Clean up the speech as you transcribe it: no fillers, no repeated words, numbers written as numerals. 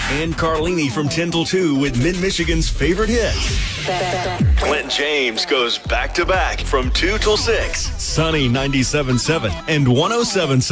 And Carlini from 10 till 2 with Mid-Michigan's favorite hits. Clint James goes back-to-back from 2 till 6. Sunny 97.7 and 107.7.